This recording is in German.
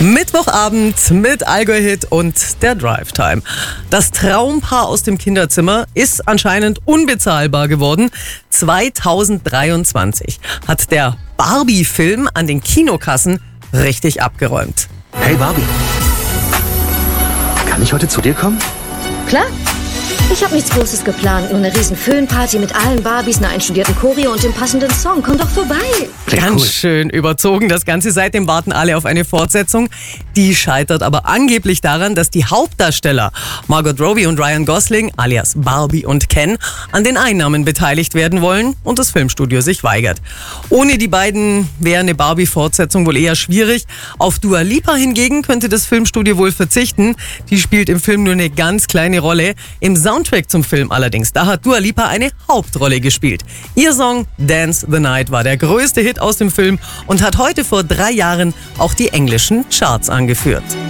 Mittwochabend mit Allgäu-Hit und der Drive-Time. Das Traumpaar aus dem Kinderzimmer ist anscheinend unbezahlbar geworden. 2023 hat der Barbie-Film an den Kinokassen richtig abgeräumt. Hey Barbie, kann ich heute zu dir kommen? Klar. Ich habe nichts Großes geplant, nur eine riesen Föhnparty mit allen Barbies, einer einstudierten Choreo und dem passenden Song. Komm doch vorbei. Ganz schön überzogen das Ganze. Seitdem warten alle auf eine Fortsetzung. Die scheitert aber angeblich daran, dass die Hauptdarsteller Margot Robbie und Ryan Gosling, alias Barbie und Ken, an den Einnahmen beteiligt werden wollen und das Filmstudio sich weigert. Ohne die beiden wäre eine Barbie-Fortsetzung wohl eher schwierig. Auf Dua Lipa hingegen könnte das Filmstudio wohl verzichten. Die spielt im Film nur eine ganz kleine Rolle. Im Soundtrack zum Film allerdings, da hat Dua Lipa eine Hauptrolle gespielt. Ihr Song Dance the Night war der größte Hit aus dem Film und hat heute vor 3 Jahren auch die englischen Charts angeführt.